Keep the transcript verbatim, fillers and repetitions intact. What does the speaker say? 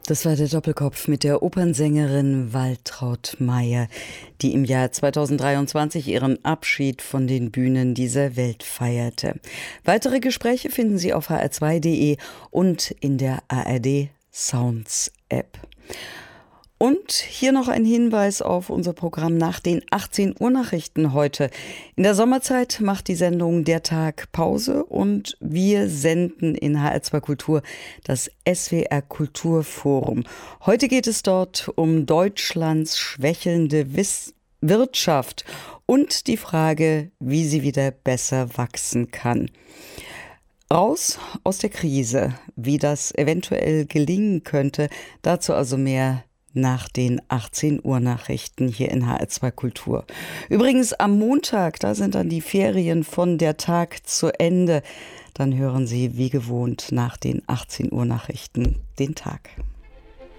Das war der Doppelkopf mit der Opernsängerin Waltraud Mayer, die im Jahr zweitausenddreiundzwanzig ihren Abschied von den Bühnen dieser Welt feierte. Weitere Gespräche finden Sie auf h r zwei punkt d e und in der A R D Sounds App. Und hier noch ein Hinweis auf unser Programm nach den achtzehn Uhr Nachrichten heute. In der Sommerzeit macht die Sendung Der Tag Pause und wir senden in H R zwei Kultur das S W R Kulturforum. Heute geht es dort um Deutschlands schwächelnde Wiss- Wirtschaft und die Frage, wie sie wieder besser wachsen kann. Raus aus der Krise, wie das eventuell gelingen könnte, dazu also mehr nach den achtzehn Uhr Nachrichten hier in H R zwei Kultur. Übrigens am Montag, da sind dann die Ferien von Der Tag zu Ende. Dann hören Sie wie gewohnt nach den achtzehn Uhr Nachrichten den Tag.